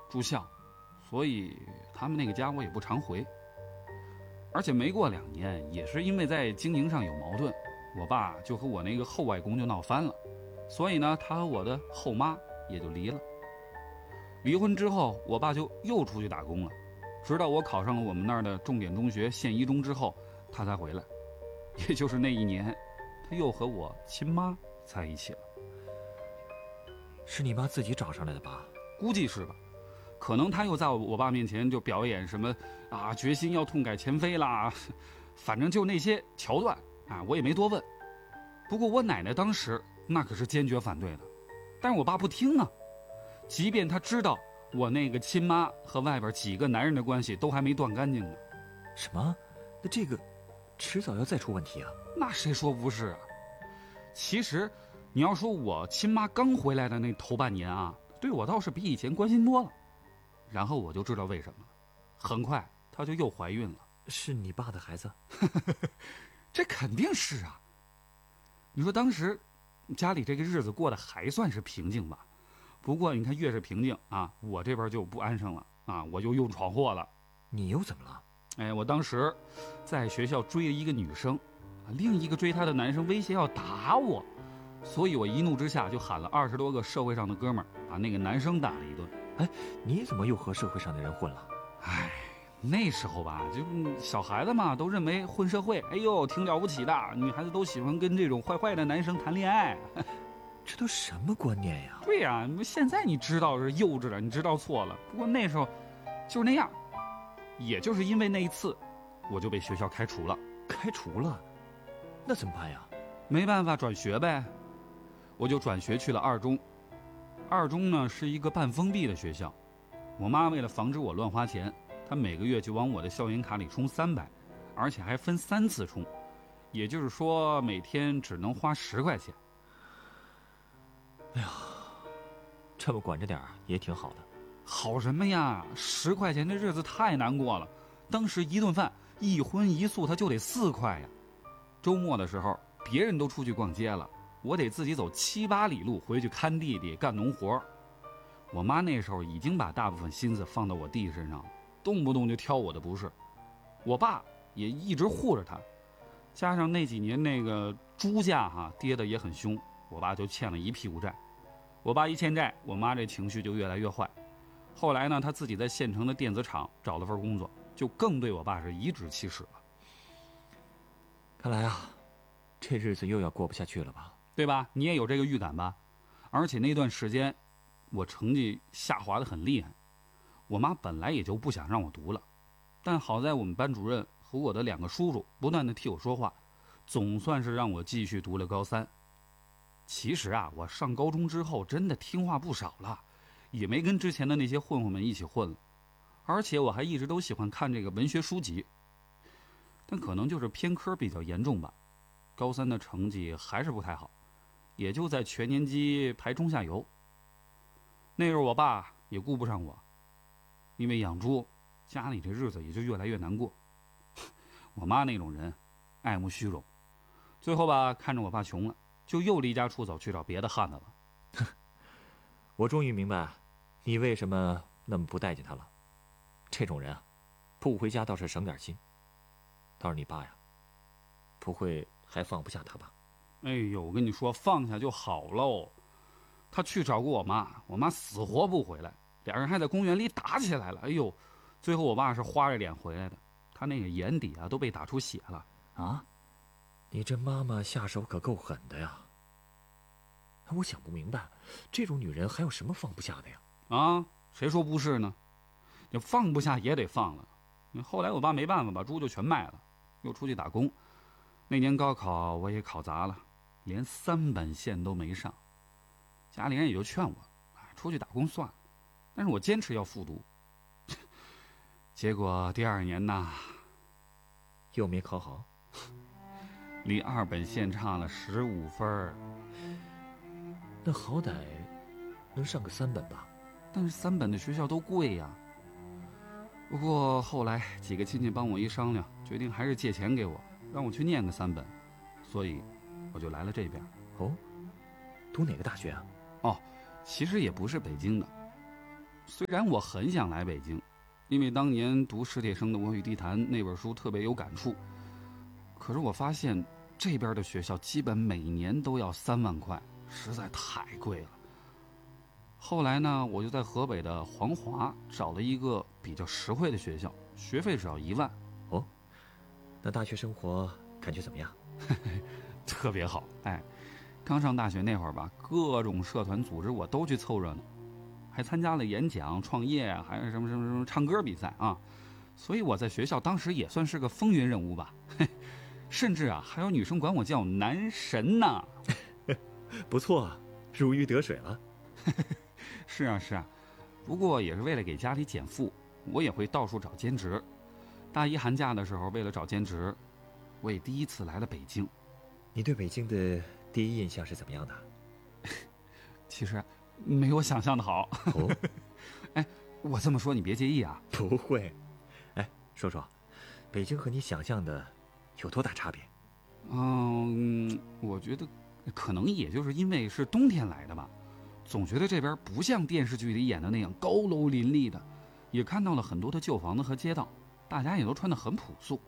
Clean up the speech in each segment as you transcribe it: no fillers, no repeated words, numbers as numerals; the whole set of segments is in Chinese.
住校，所以他们那个家我也不常回。而且没过2年，也是因为在经营上有矛盾，我爸就和我那个后外公就闹翻了，所以呢，他和我的后妈也就离了。离婚之后，我爸就又出去打工了，直到我考上了我们那儿的重点中学县一中之后，他才回来。也就是那1年，他又和我亲妈在一起了。 是你妈自己找上来的吧？ 估计是吧。可能他又在我爸面前就表演什么啊，决心要痛改前非啦，反正就那些桥段啊，我也没多问。不过我奶奶当时那可是坚决反对的，但是我爸不听啊。即便他知道我那个亲妈和外边几个男人的关系都还没断干净呢。 什么？那这个迟早要再出问题啊？ 那谁说不是啊？其实你要说我亲妈刚回来的那头半年啊，对我倒是比以前关心多了。然后我就知道为什么了，很快她就又怀孕了。 是你爸的孩子？ 这肯定是啊。你说当时家里这个日子过得还算是平静吧，不过你看越是平静啊，我这边就不安生了啊，我就又闯祸了。 你又怎么了？ 我当时在学校追了一个女生，另一个追她的男生威胁要打我，所以我一怒之下就喊了20多个社会上的哥们儿，把那个男生打了一顿。 哎，你怎么又和社会上的人混了？ 哎，那时候吧，就小孩子嘛，都认为混社会，哎呦，挺了不起的，女孩子都喜欢跟这种坏坏的男生谈恋爱。 这都什么观念呀？ 对呀，现在你知道是幼稚了，你知道错了。不过那时候就是那样，也就是因为那一次，我就被学校开除了。 开除了？那怎么办呀？ 没办法，转学呗。我就转学去了2中。2中呢是一个半封闭的学校，我妈为了防止我乱花钱，她每个月就往我的校园卡里充300，而且还分3次充，也就是说每天只能花10块钱。 哎呀，这么管着点也挺好的。 好什么呀，10块钱的日子太难过了。当时一顿饭1荤1素它就得4块呀。周末的时候别人都出去逛街了，我得自己走7、8里路回去看弟弟干农活。我妈那时候已经把大部分心思放到我弟身上了，动不动就挑我的不是。我爸也一直护着他，加上那几年那个猪价跌得也很凶，我爸就欠了一屁股债。我爸一欠债，我妈这情绪就越来越坏。后来呢，他自己在县城的电子厂找了份工作，就更对我爸是颐指气使了。 看来啊，这日子又要过不下去了吧？ 对吧？你也有这个预感吧？而且那段时间我成绩下滑得很厉害，我妈本来也就不想让我读了，但好在我们班主任和我的2个叔叔不断地替我说话，总算是让我继续读了高3。其实啊，我上高中之后真的听话不少了，也没跟之前的那些混混们一起混了，而且我还一直都喜欢看这个文学书籍。但可能就是偏科比较严重吧，高3的成绩还是不太好，也就在全年级排中下游。那时候我爸也顾不上我，因为养猪，家里这日子也就越来越难过。我妈那种人爱慕虚荣，最后吧看着我爸穷了，就又离家出走去找别的汉子了。 我终于明白你为什么那么不待见他了。这种人啊，不回家倒是省点心。倒是你爸呀，不会还放不下他吧？ 哎呦，我跟你说，放下就好喽。他去找过我妈，我妈死活不回来，俩人还在公园里打起来了。哎呦，最后我爸是花着脸回来的，他那个眼底啊都被打出血了。 啊，你这妈妈下手可够狠的呀！我想不明白，这种女人还有什么放不下的呀？ 啊，谁说不是呢？你放不下也得放了。后来我爸没办法，把猪就全卖了，又出去打工。那年高考我也考砸了，连3本线都没上。家里人也就劝我，出去打工算了。但是我坚持要复读。结果第2年呐， 又没考好， 离2本线差了15分。 那好歹能上个3本吧？ 但是3本的学校都贵呀。不过后来几个亲戚帮我一商量，决定还是借钱给我，让我去念个3本，所以我就来了这边。 哦，读哪个大学啊？ 哦，其实也不是北京的， 虽然我很想来北京，因为当年读史铁生的《我与地坛》那本书特别有感触，可是我发现这边的学校基本每年都要3万块，实在太贵了。后来呢，我就在河北的黄华找了一个比较实惠的学校，学费只要1万。 哦，那大学生活感觉怎么样？ 特别好，哎，刚上大学那会儿吧，各种社团组织我都去凑热闹，还参加了演讲、创业，还有什么唱歌比赛啊。所以我在学校当时也算是个风云人物吧，甚至啊还有女生管我叫男神呢。 不错啊，如鱼得水了。 是啊是啊，不过也是为了给家里减负，我也会到处找兼职。大一寒假的时候，为了找兼职，我也第一次来了北京。 你对北京的第一印象是怎么样的？ 其实没我想象的好。 哦， 哎，我这么说你别介意啊。 不会。哎，说说，北京和你想象的有多大差别？ 我觉得可能也就是因为是冬天来的吧，总觉得这边不像电视剧里演的那样高楼林立的，也看到了很多的旧房子和街道，大家也都穿得很朴素。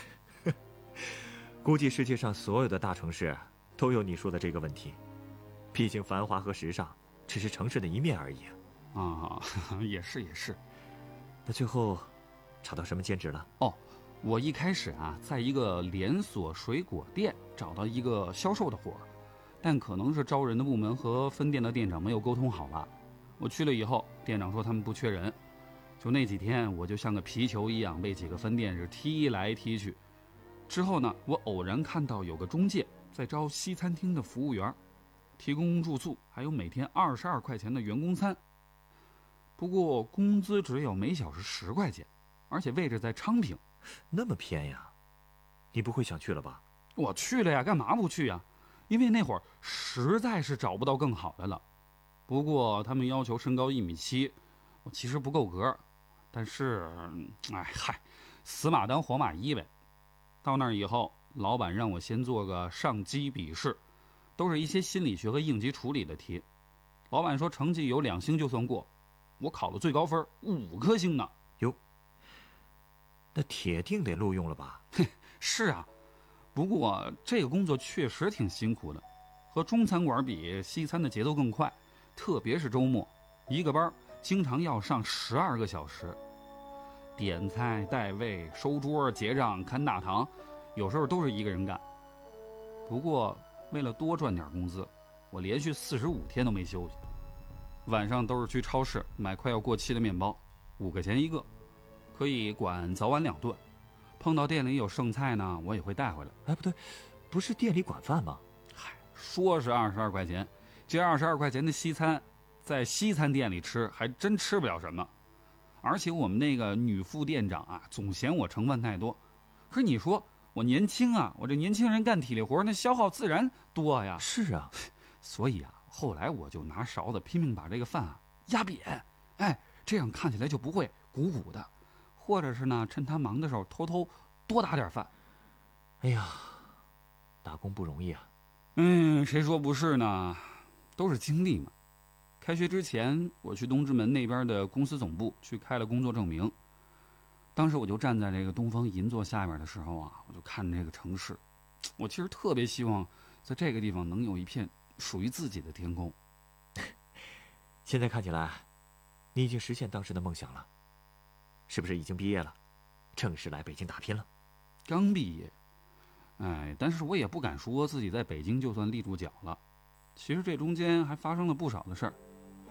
估计世界上所有的大城市都有你说的这个问题，毕竟繁华和时尚只是城市的一面而已啊。也是也是。 那最后找到什么兼职了？ 哦，我一开始啊，在一个连锁水果店找到一个销售的活儿，但可能是招人的部门和分店的店长没有沟通好吧。我去了以后，店长说他们不缺人，就那几天我就像个皮球一样被几个分店是踢来踢去。之后呢，我偶然看到有个中介在招西餐厅的服务员，提供住宿，还有每天22块钱的员工餐。不过工资只有每小时10块钱，而且位置在昌平。 那么偏呀？你不会想去了吧？ 我去了呀，干嘛不去呀？因为那会儿实在是找不到更好的了。不过他们要求身高1.7米，我其实不够格，但是，死马当活马医呗。到那儿以后，老板让我先做个上机笔试，都是一些心理学和应急处理的题。老板说成绩有2星就算过，我考了最高分5颗星呢。 哟，那铁定得录用了吧？ 是啊，不过这个工作确实挺辛苦的，和中餐馆比，西餐的节奏更快，特别是周末，一个班经常要上12个小时。点菜、带位、收桌、结账、看大堂，有时候都是一个人干。不过为了多赚点工资，我连续45天都没休息。晚上都是去超市买快要过期的面包，5块钱一个，可以管早晚2顿。碰到店里有剩菜呢，我也会带回来。 哎，不对，不是店里管饭吗？ 说是22块钱，这22块钱的西餐，在西餐店里吃还真吃不了什么。而且我们那个女副店长啊，总嫌我成分太多。可是你说我年轻啊，我这年轻人干体力活，那消耗自然多呀。 是啊， 所以啊，后来我就拿勺子拼命把这个饭啊压扁，哎，这样看起来就不会鼓鼓的。或者是呢，趁他忙的时候偷偷多打点饭。 哎呀，打工不容易啊。 谁说不是呢？都是经历嘛。开学之前，我去东直门那边的公司总部去开了工作证明。当时我就站在这个东方银座下面的时候啊，我就看这个城市。我其实特别希望在这个地方能有一片属于自己的天空。 现在看起来，你已经实现当时的梦想了，是不是已经毕业了，正式来北京打拼了？ 刚毕业，但是我也不敢说自己在北京就算立住脚了。其实这中间还发生了不少的事儿。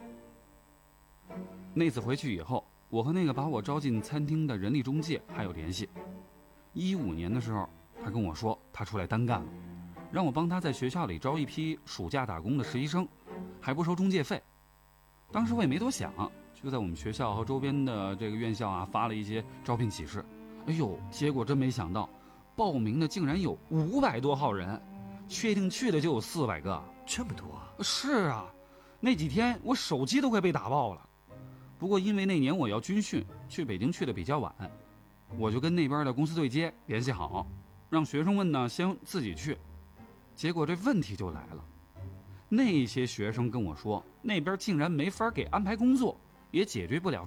那次回去以后，我和那个把我招进餐厅的人力中介还有联系。15年的时候，他跟我说他出来单干了，让我帮他在学校里招一批暑假打工的实习生，还不收中介费。当时我也没多想，就在我们学校和周边的这个院校啊发了一些招聘启事。哎呦，结果真没想到，报名的竟然有500多号人，确定去的就有400个。 这么多啊？ 是啊，那几天我手机都快被打爆了。不过因为那年我要军训，去北京去的比较晚，我就跟那边的公司对接联系好，让学生们呢先自己去。结果这问题就来了，那些学生跟我说，那边竟然没法给安排工作， 也解决不了